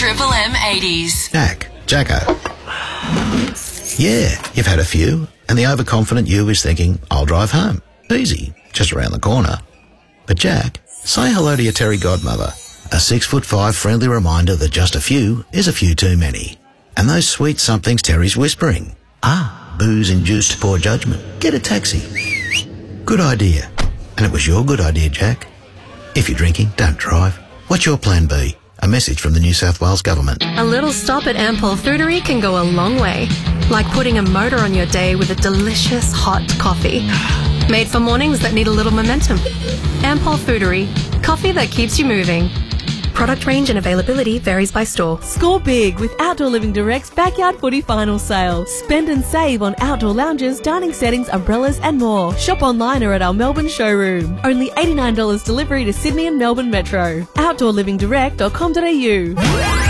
Triple M 80s. Jacko. Yeah, you've had a few, and the overconfident you is thinking, I'll drive home. Easy, just around the corner. But Jack, say hello to your Terry godmother. A 6'5" friendly reminder that just a few is a few too many. And those sweet somethings Terry's whispering. Booze-induced poor judgment. Get a taxi. Good idea. And it was your good idea, Jack. If you're drinking, don't drive. What's your plan B? A message from the New South Wales Government. A little stop at Ampol Foodery can go a long way. Like putting a motor on your day with a delicious hot coffee. Made for mornings that need a little momentum. Ampol Foodery. Coffee that keeps you moving. Product range and availability varies by store. Score big with Outdoor Living Direct's Backyard Footy Final Sale. Spend and save on outdoor lounges, dining settings, umbrellas and more. Shop online or at our Melbourne showroom. Only $89 delivery to Sydney and Melbourne Metro. OutdoorLivingDirect.com.au.